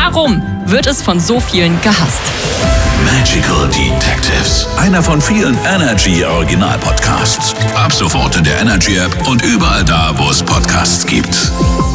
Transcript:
Warum wird es von so vielen gehasst? Magical Detectives. Einer von vielen Energy Original Podcasts. Ab sofort in der Energy App und überall da, wo es Podcasts gibt.